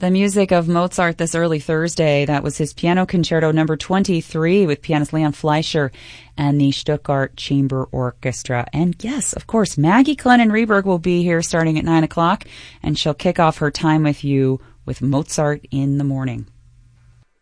The music of Mozart this early Thursday. That was his Piano Concerto number 23 with pianist Leon Fleischer and the Stuttgart Chamber Orchestra. And yes, of course, Maggie Clennon-Reberg will be here starting at 9 o'clock, and she'll kick off her time with you with Mozart in the morning.